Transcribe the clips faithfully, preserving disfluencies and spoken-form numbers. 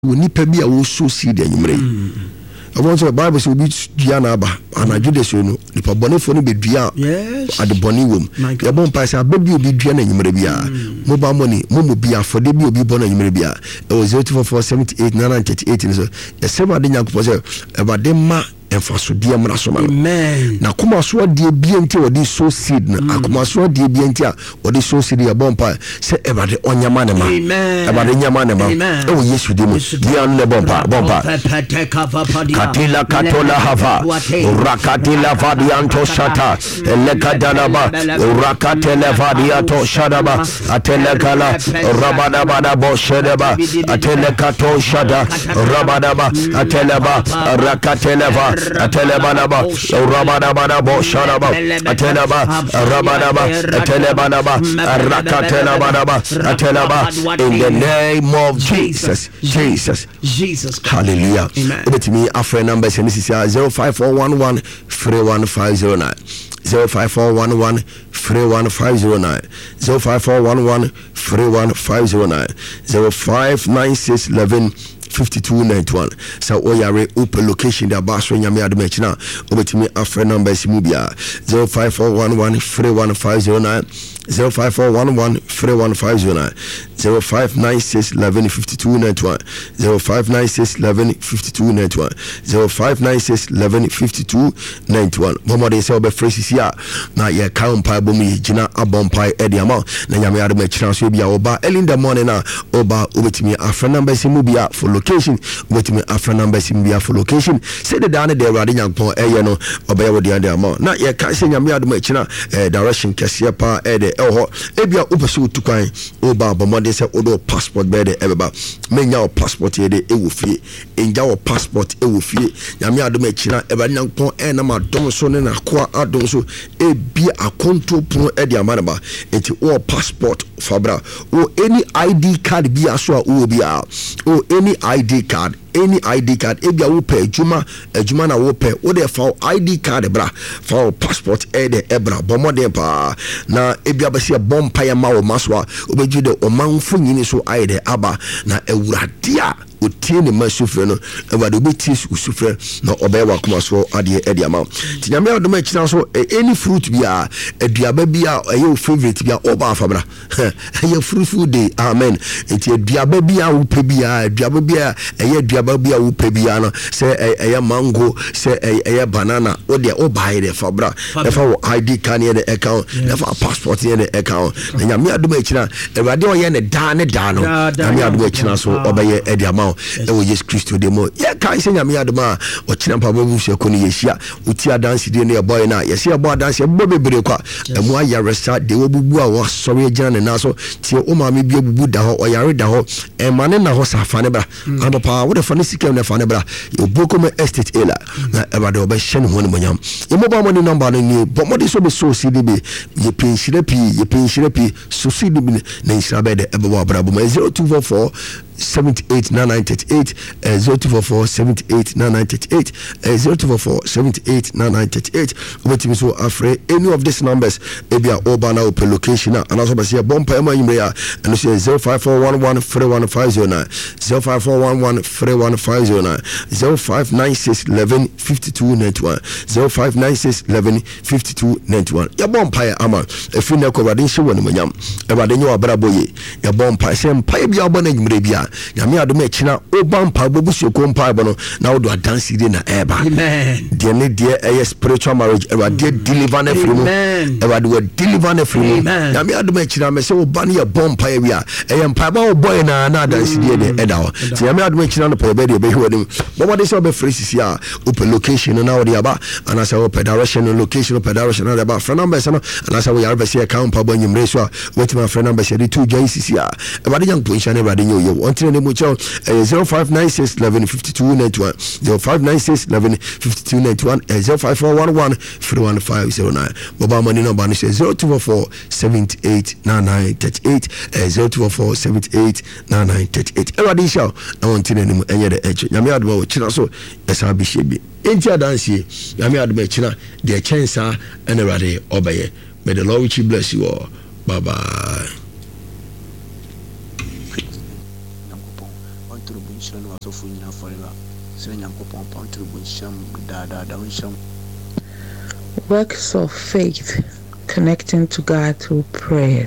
nipa bi a wo so seed anyumre I want the Bible say be Diana ba anadwo de so no nipa bonefo no bedua ade boni wom ya bon pa say ababi obi dua na anyumre bia mobile money momo bia for de bi obi bon anyumre bia e was zero two four four seven eight nine nine three eight so e sema de nyankopɔ say e ba de ma enfaso de amra so ma na kuma so de bi enti wodi so seed na akuma so de bi enti a wodi so seed ya bon pa say e ba de onyama ne ma e ba de nyama ne ma e wo Yesu de mu dia no bon pa bon pa katila katola hava rakatila vadianto shata elekadalaba rakatele vadiato shadaba atelekala rabadabada boshedaba atelekato shada rabadaba ateleba rakateleva atelebadaba rabadabada boshadaba ateleba rabadaba atelebadaba rakatelebadaba ateleba in the name of Jesus Jesus Jesus hallelujah me a friend number zero five four one one three one five zero nine zero five four one one three one five zero nine zero five four one one three one five zero nine zero five nine six eleven fifty-two ninety-one so oyare open location da baso nyame admechina obetimi a friend number simubia zero five four one one three one five zero nine zero five four one one three one five zero nine zero five nine six eleven fifty-two ninety-one zero five nine six eleven fifty-two ninety-one zero five nine six eleven fifty-two ninety-one momode say obe phrases here na ye count pa bomi gina abompai ediama na nyame admechina so bia oba early in the morning na oba obetimi a friend number simubia for location obetimi a friend number simubia for location say the down there rade nyampon eye no oba ye wodi ande ama na ye ka say nyame admechina direction kese pa e de eho ebia opeso tukwan oba bomode say odo passport be de ebeba menya o passport ye de ewofie enja o passport ewofie nyame adom akira eba nyankon e na madom so ne na kwa adom so ebia akonto pon e de amanaba enti o passport fabra o any I D card bia so a o bia o any I D card any I D card ebia wo pe adwuma adwuma na wo pe wo de fa I D card bra fa passport e de ebra bomode pa na ebia ba se bompa ya ma wo maswa obeju de o manfo nyini so aide aba na ewurade a otie ne masufre no ewade obeti usufre na obewa kuma so ade ade ama tinyame adom akina so any fruit bia aduaba bia aye favorite bia oba afabra aye fruit food day amen enti aduaba bia wo pe bia aduaba bia aye aduaba bia wo pe bia no se aye mango se aye banana o de oba ide fabra e fa wo I D card ne account e fa passport ne account na nyame adom akina ewade o ye ne da ne da no nyame adom akina so obaye ade ama e wo Jesus Christ demo ye kai se nyame adoma o kina pa babu se ko ne yehia uti adanse de ne boy na ye se boy adanse bo bebre kwa e mu ayaresa de wo bubu a wo sori agina ne na so tie o ma me bia bubu da ho o yare da ho e mane na ho safa ne bra aba pa wo de fa ne sikem ne fa ne bra e boko me estate ela na e ba de oba hye ne ho ne monyam e mobile money number no ni bo mo de so be so C D B ye penshire pi ye penshire pi so C D B ne insha be de e bo abra bo zero two four four seven eight nine nine eight eight uh, zero two four four seven eight nine nine eight eight uh, zero two four four seven eight nine nine eight eight what me so afraid any of these numbers ebia oba na open location and also be say bompa ema yimre and say zero five four one one three one five zero nine zero five four one one three one five zero nine zero five nine six eleven fifty-two ninety-one zero five nine six eleven fifty-two ninety-one ya bompa ama efi na ko radin hye wonu manyam e radin nyo abra boye ya bompa say mpa bia oba na yimre bia nyame adom akina oba mpa bobusu ko mpa bono na wodo adanse de na eba amen de ne de eh spiritual marriage e de deliver na free mu e wa de deliver na free mu nyame adom akina me se oba ne ye bompa ya wi a eh mpa ba wo boy na na adanse de de eda ho ti nyame adom akina no pa be de be hwe nim bomo de se oba free sisi a open location na wo de aba ana se open direction location open direction na aba fra number se no ana se wo yar be se account pa bo nyimre so a wetima fra number se de two join sisi a e ba de yang position e ba de yo until the mucho zero five nine six eleven fifty-two ninety-one zero five nine six eleven fifty-two ninety-one zero five four one one three one five zero nine mobile money number is zero two four four seven eight nine nine eight eight zero two four four seven eight nine nine eight eight everybody show I want to know any the edge nyame adwo china so esa bi shebi enti adanse nyame adwo china the chance and everybody obeye may the Lord richly bless you all bye bye. so for nyina forever. So nyankopon pon tribu nhyam da da da nhyam. Works of faith connecting to God through prayer.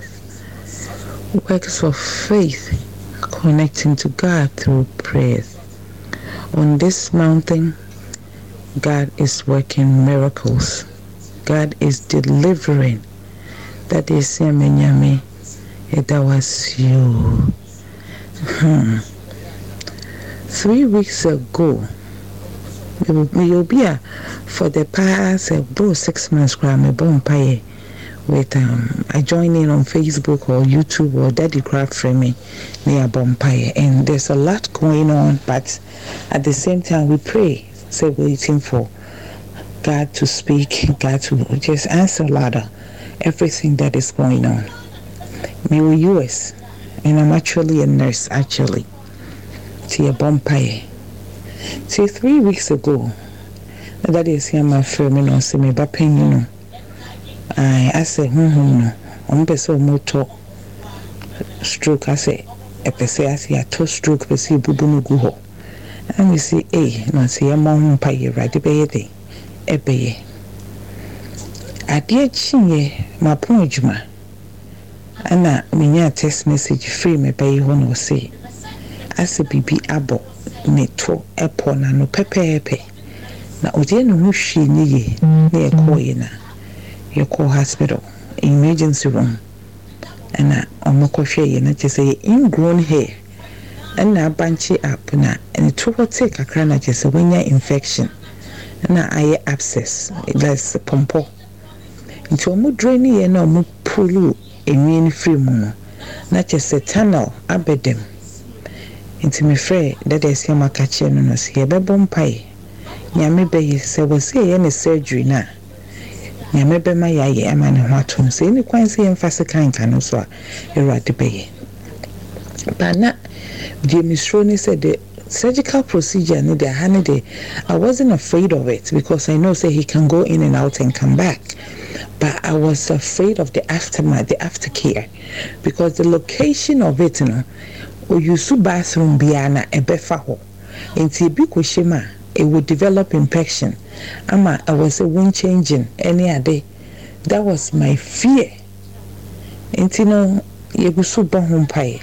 Works of faith connecting to God through prayer. On this mountain, God is working miracles. God is delivering. That is Yamenyame. That was you. Hmm. Three weeks ago, you'll be for the past uh, six months, with um, I join in on Facebook or YouTube or Daddy Craft Framing near Bompire, and there's a lot going on, but at the same time we pray, so waiting for God to speak, God to just answer louder everything that is going on. Me with U S, and I'm actually a nurse actually. To a Bompire. See, three weeks ago, that is here my firm, you know, see me back pain, you know. I I say, hmm, hmm, no. I'm person motor stroke. I say, a person I say, I told stroke, but see, bubu no go ho. And we say, eh, no, see, a mom pay right, the bay day, a bay. I dear chinye, my point, and I mean, a text message free me pay one or say, I say, Bibi abo, me to a pona no pepe pepe. Now, Odian who she need near Koyena. Your call hospital, emergency room, and I almost share and just say ingrown hair, and now bunch it up now, and it will take a crown just a winter infection, and now I abscess, that's a pompo. Into a more drainy and no more pulu, a mean free moon, not just a tunnel, I bet them. Into me fray that is him a catching on us here by Bompire. Yammy Bay said, was say any surgery now. Nyamebe ma ya ye ama ne ho atom se ni kwan se emfase kan kan no so a Erade beye but na the misroni said the surgical procedure ne the ha ne de I wasn't afraid of it because I know say he can go in and out and come back, but I was afraid of the aftermath, the aftercare, because the location of it, you know, o yusu bathroom bia na ebefa ho enti bi ko shema it would develop infection. Ama, I was a wind changing any day. That was my fear. Inti no, ye go so bon home pie.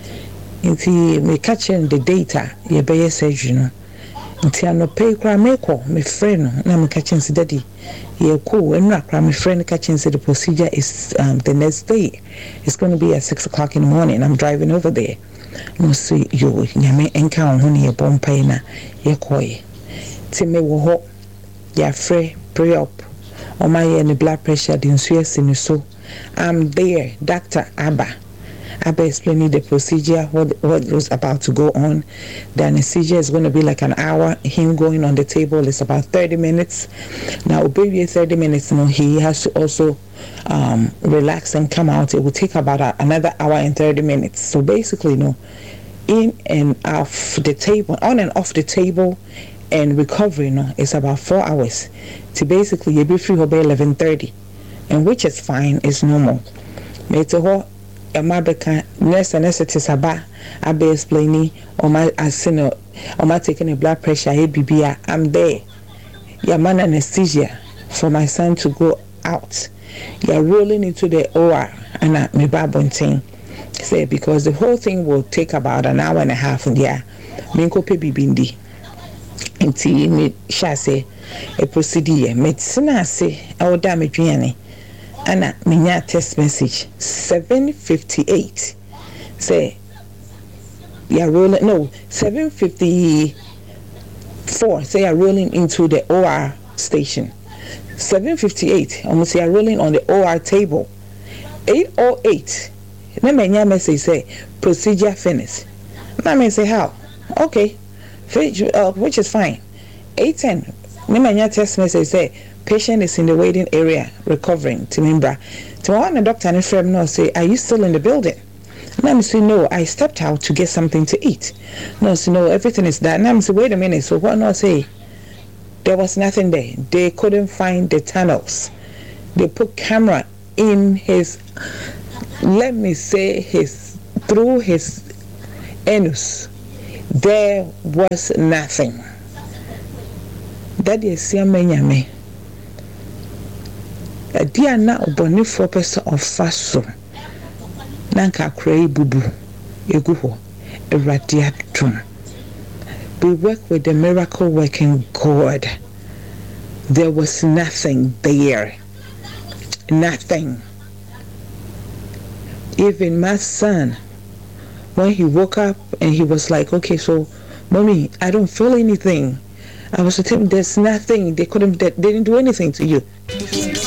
Inti me catching the data, ye be surgery no. Inti ano pay kra me ko, me friend na me catching si daddy. Ye ko, and na kra me friend catching si the procedure is um, the next day. It's going to be at six o'clock in the morning. I'm driving over there. No see you, nyame enka on honi ye bon pie na ye ko ye. Ti me wo ho. Ya free pray up on my any blood pressure the insuance so I'm there, Doctor Abba. Abba explaining the procedure, what what was about to go on. The anesthesia is going to be like an hour. Him going on the table is about thirty minutes. Now, baby, thirty minutes. You know, he has to also um, relax and come out. It will take about a, another hour and thirty minutes. So basically, you know, in and off the table, on and off the table. And recovery, no, is about four hours. To basically, you be free by eleven thirty, and which is fine, is normal. It's a whole, a mabeka nurse and nurse is about. I be explaining, or my asino, or my taking a blood pressure. A B B, I'm there. Your man anesthesia for my son to go out. You're rolling into the O R, and I me babonting say because the whole thing will take about an hour and a half. And yeah, minko pe bibindi. Inti me shase a procedure medicine ase awo da medwiane ana menya text message seven fifty-eight say you're rolling no seven fifty-four say you're rolling into the O R station. Seven fifty-eight almost you're rolling on the O R table. Eight oh eight na menya message say procedure finished. Na me say how okay. Uh, which is fine. eight ten. Nimanya text message say patient is in the waiting area recovering. Timimbra. To one the doctor and friend no say, are you still in the building? And I'm say no, I stepped out to get something to eat. No, so no, everything is done. And I'm say, wait a minute. So what not say? There was nothing there. They couldn't find the tunnels. They put camera in his, let me say his through his anus. there was nothing. That is Siamanyame. A dear now bonny for person of faso. Nanka cray bubu, eguho, a radiatum. We work with the miracle working God. There was nothing there. Nothing. Even my son, when he woke up and he was like, okay, so mommy, I don't feel anything. I was with him, there's nothing. They couldn't, they didn't do anything to you.